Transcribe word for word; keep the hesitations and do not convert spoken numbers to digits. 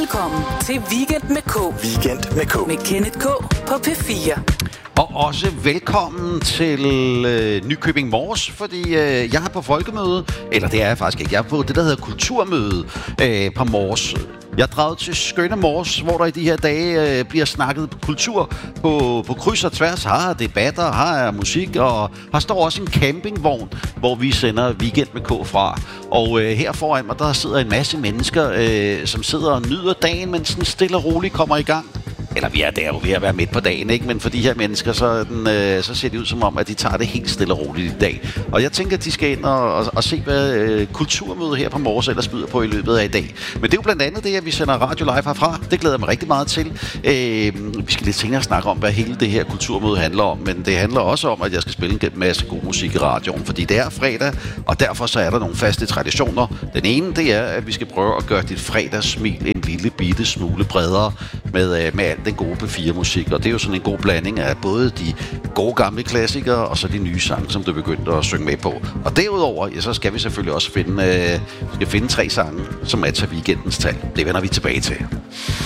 Velkommen til Weekend med K. Weekend med K. Med Kenneth K på P fire. Og også velkommen til øh, Nykøbing Mors, fordi øh, jeg er på folkemøde, eller det er jeg faktisk ikke, jeg er på det, der hedder kulturmøde øh, på Mors. Jeg er draget til skønne Mors, hvor der i de her dage øh, bliver snakket kultur på, på kryds og tværs. Her er debatter, her er musik, og her står også en campingvogn, hvor vi sender Weekend med K fra. Og øh, her foran mig, der sidder en masse mennesker, øh, som sidder og nyder dagen, mens den stille og roligt kommer i gang. Eller vi er der jo ved at være midt på dagen, ikke? Men for de her mennesker, så, den, øh, så ser det ud som om, at de tager det helt stille og roligt i dag. Og jeg tænker, at de skal ind og, og, og se, hvad øh, kulturmødet her på Mors ellers byder på i løbet af i dag. Men det er jo blandt andet det, at vi sender radio live herfra. Det glæder jeg mig rigtig meget til. Øh, vi skal lidt senere snakke om, hvad hele det her kulturmøde handler om. Men det handler også om, at jeg skal spille en masse god musik i radioen. Fordi det er fredag, og derfor så er der nogle faste traditioner. Den ene, det er, at vi skal prøve at gøre dit fredagssmil en lille bitte smule bredere med, øh, med alt den gode P fire musik, og det er jo sådan en god blanding af både de gode gamle klassikere og så de nye sange, som du begyndte at synge med på. Og derudover, ja, så skal vi selvfølgelig også finde, øh, skal finde tre sange, som matcher weekendens tal. Det vender vi tilbage til.